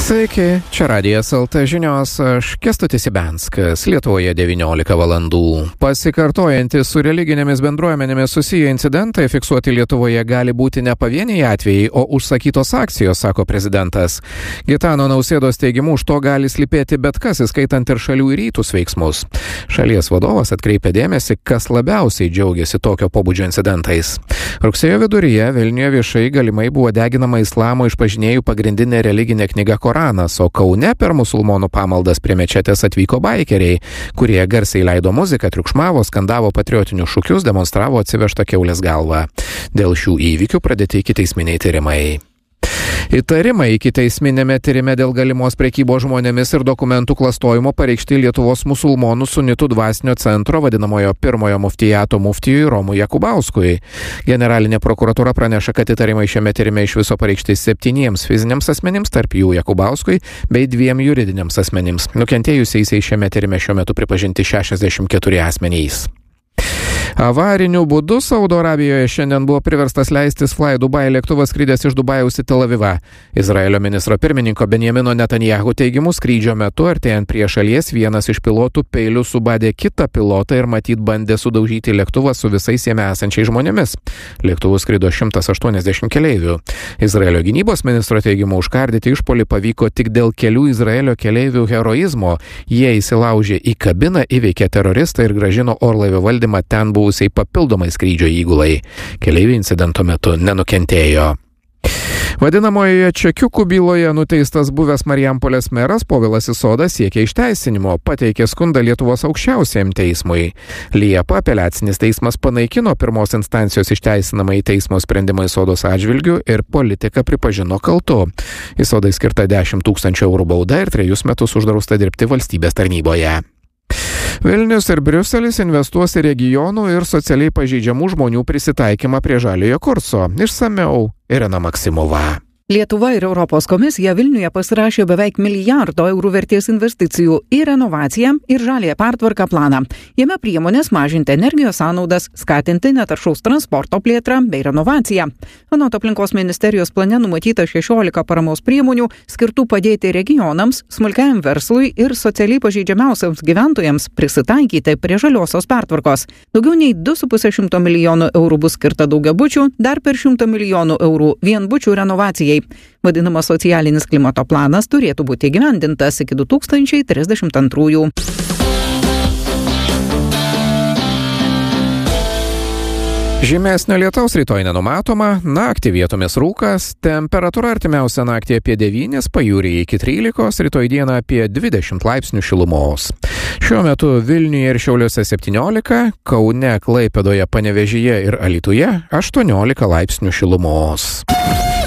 Sveiki, čia Radijas LT žinios, aš Kęstutis Ibianskas, Lietuvoje 19 valandų. Pasikartojantys su religinėmis bendruomenėmis susiję incidentai fiksuoti Lietuvoje gali būti ne pavieniai atvejai, o užsakytos akcijos, sako prezidentas. Gitano Nausėdos teigimu, už to gali slypėti bet kas, įskaitant ir šalių į rytus veiksmus. Šalies vadovas atkreipė dėmesį, kas labiausiai džiaugiasi tokio pobūdžio incidentais. Rugsėjo viduryje Vilniuje viešai galimai buvo deginama islamo išpažinėjų pagrindinė religinė knyga Koranas, o Kaune per musulmonų pamaldas prie mečetės atvyko baikeriai, kurie garsiai leido muziką, triukšmavo, skandavo patriotinius šūkius, demonstravo atsivežtą kiaulės galvą. Dėl šių įvykių pradėti ikiteisminiai tyrimai. Įtarimai ikiteisminėme tyrime dėl galimos prekybos žmonėmis ir dokumentų klastojimo pareikšti Lietuvos musulmonų sunitų dvasinio centro vadinamojo pirmojo muftijato muftijui Romui Jakubauskui. Generalinė prokuratūra praneša, kad įtarimai šiame tyrime iš viso pareikšti 7 fiziniams asmenims, tarp jų Jakubauskui, bei 2 juridiniams asmenims. Nukentėjusiais šiame tyrime šiuo metu pripažinti 64 asmenys. Avariniu būdu Saudo Arabijoje šiandien buvo priverstas leistis Fly Dubai lėktuvas skrydęs iš Dubajaus į Tel Avivą. Izraelio ministro pirmininko Benjamino Netanyahu teigimu, skrydžio metu artėjant prie šalies vienas iš pilotų peiliu subadė kitą pilotą ir matyt bandė sudaužyti lėktuvą su visais jame esančiais žmonėmis. Lėktuvu skrido 180 keleivių. Izraelio gynybos ministro teigimu, užkardyti išpuolį pavyko tik dėl kelių Izraelio keleivių heroizmo. Jie įsilaužė į kabiną, įveikė teroristą ir grąžino orlaivio valdymą ten buvusiai papildomai skrydžio įgulai. Keleiviai incidento metu nenukentėjo. Vadinamoje čekiukų byloje nuteistas buvęs Marijampolės meras Povilas Isoda siekia išteisinimo, pateikė skundą Lietuvos aukščiausiajam teismui. Liepą apeliacinis teismas panaikino pirmos instancijos išteisinamąjį teismo sprendimą Isodos atžvilgiu ir politiką pripažino kaltu. Isodai skirta 10 000 eurų bauda ir 3 metus uždrausta dirbti valstybės tarnyboje. Vilnius ir Briuselis investuos į regionų ir socialiai pažeidžiamų žmonių prisitaikymą prie žaliojo kurso. Išsamiau Irena Maksimova. Lietuva ir Europos komisija Vilniuje pasirašė beveik milijardo eurų vertės investicijų į renovaciją ir žaliąją pertvarką planą. Jame priemonės mažinti energijos sąnaudas, skatinti netaršaus transporto plėtrą bei renovaciją. Anot aplinkos ministerijos plane numatyta 16 paramos priemonių skirtų padėti regionams, smulkiajam verslui ir socialiai pažeidžiamiausiams gyventojams prisitaikyti prie žaliosios pertvarkos. Daugiau nei 2,5 milijonų eurų bus skirta daugiabučių, dar per 100 milijonų eurų vienbučių renovacijai. Vadinamas socialinis klimato planas turėtų būti įgyvendintas iki 2032. Žymesnio lietaus rytoj nenumatoma, naktį vietomis rūkas, temperatūra artimiausią naktį apie 9, pajūryje iki 13, rytoj dieną apie 20 laipsnių šilumos. Šiuo metu Vilniuje ir Šiauliuose 17, Kaune, Klaipėdoje, Panevėžyje ir Alytuje 18 laipsnių šilumos.